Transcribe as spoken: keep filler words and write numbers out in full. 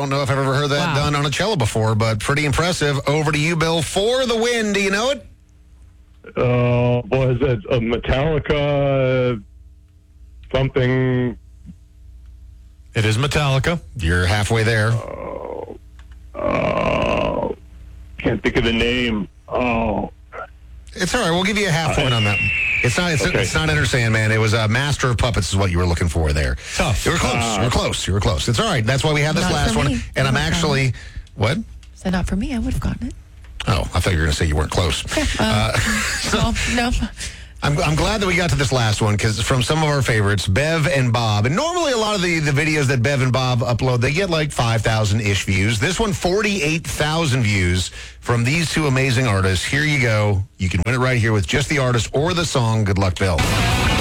don't know if I've ever heard that Wow. done on a cello before, but pretty impressive. Over to you, Bill, for the win. Do you know it? Uh, was it a Metallica something? It is Metallica. You're halfway there. Oh, oh, can't think of the name. Oh, It's all right. We'll give you a half point on that. It's not. It's, Okay. it's not Enter Sandman. It was uh, Master of Puppets is what you were looking for there. Tough. You were close. you were close. You were close. It's all right. That's why we have this Not last for one. me. And I'm Not for actually what? So not for me. I would have gotten it. Oh, I thought you were going to say you weren't close. Uh, well, no. I'm, I'm glad that we got to this last one because from some of our favorites, Bev and Bob. And normally a lot of the, the videos that Bev and Bob upload, they get like five thousand-ish views. This one, forty-eight thousand views from these two amazing artists. Here you go. You can win it right here with just the artist or the song. Good luck, Bill.